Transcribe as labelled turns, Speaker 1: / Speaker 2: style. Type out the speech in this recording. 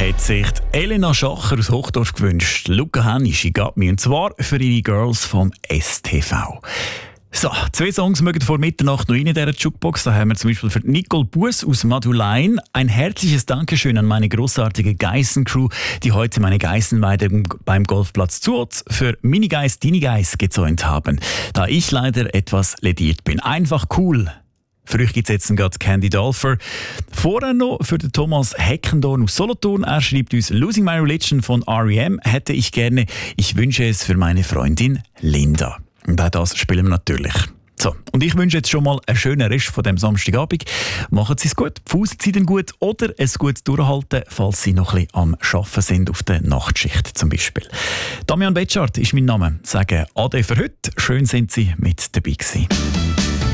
Speaker 1: hat sich Elena Schacher aus Hochdorf gewünscht. Luca Henni, «She Got Me», und zwar für ihre Girls vom STV. So, 2 Songs mögen vor Mitternacht noch rein in dieser Jukebox. Da haben wir zum Beispiel für Nicole Buss aus Madulein ein herzliches Dankeschön an meine grossartige Geissen-Crew, die heute meine Geissenweide beim Golfplatz Zuotz für «Mini Geiss, Dini Geiss» gezäunt haben, da ich leider etwas lediert bin. Einfach cool. Für euch gibt es jetzt gerade Candy Dolfer. Vorher noch für den Thomas Heckendorn aus Solothurn. Er schreibt uns: «Losing My Religion» von R.E.M. hätte ich gerne. Ich wünsche es für meine Freundin Linda. Und auch das spielen wir natürlich. So, und ich wünsche jetzt schon mal einen schönen Rest von dem Samstagabend. Machen Sie es gut, pfusen Sie dann gut oder ein gutes Durchhalten, falls Sie noch ein bisschen am Arbeiten sind, auf der Nachtschicht zum Beispiel. Damian Betschart ist mein Name. Sagen Ade für heute. Schön sind Sie mit dabei gewesen.